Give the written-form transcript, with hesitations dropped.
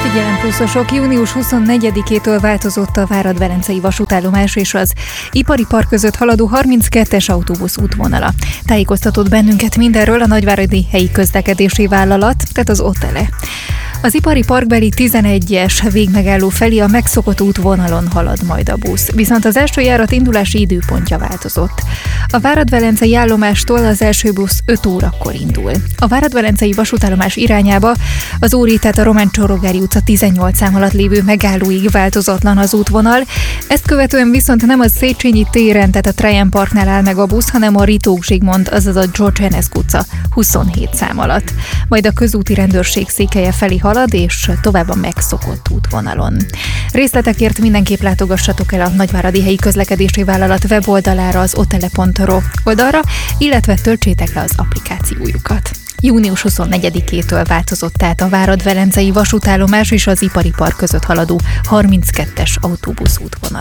Figyelem pluszosok, június 24-től változott a Várad-Velencei vasútállomás és az Ipari Park között haladó 32-es autóbusz útvonala. Tájékoztatott bennünket mindenről a Nagyváradi Helyi Közlekedési Vállalat, tehát az OTELE. Az Ipari Parkbeli 11-es végmegálló felé a megszokott útvonalon halad majd a busz, viszont az első járat indulási időpontja változott. A Várad-Velencei állomástól az első busz 5 órakor indul. A Várad-Velencei vasútállomás irányába az Óri, tehát a Román Csorogári utca 18 szám alatt lévő megállóig változatlan az útvonal. Ezt követően viszont nem a Széchenyi téren, tehát a Trajan Parknál áll meg a busz, hanem a Ritók Zsigmond, azaz a George Enescu utca 27 szám alatt. Majd a közúti rendőrség székelye felé halad, és tovább a megszokott útvonalon. Részletekért mindenképp látogassatok el a Nagyváradi Helyi Közlekedési Vállalat weboldalára, az otele.ro oldalra, illetve töltsétek le az applikációjukat. Június 24-től változott tehát a Várad-Velencei vasútállomás és az Ipari Park között haladó 32-es autóbusz útvonal.